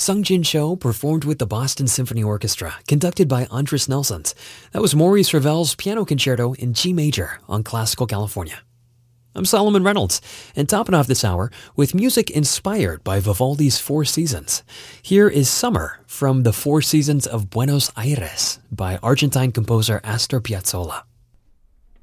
Sung Jin Cho performed with the Boston Symphony Orchestra, conducted by Andris Nelsons. That was Maurice Ravel's Piano Concerto in G major on Classical California. I'm Solomon Reynolds, and topping off this hour with music inspired by Vivaldi's Four Seasons. Here is Summer from the Four Seasons of Buenos Aires by Argentine composer Astor Piazzolla.